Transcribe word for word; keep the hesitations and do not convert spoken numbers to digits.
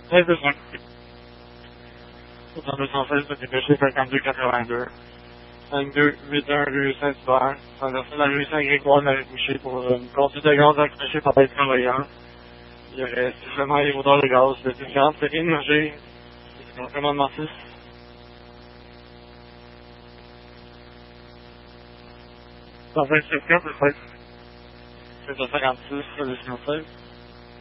treize deux cent soixante-seize de dépêché cinquante-deux quatre-vingt-deux. cinquante-deux quatre-vingt-deux rue Saint-Hubert. Traverser la rue Saint-Grégoire Marie-Couché pour une conduite de gaz accrochée par les travailleurs. Il y aurait simplement les odeurs de gaz de différentes séries émergées. C'est un commandement six. Dans vingt-sept cas, peut-être. C'est cinquante-six, solution seize.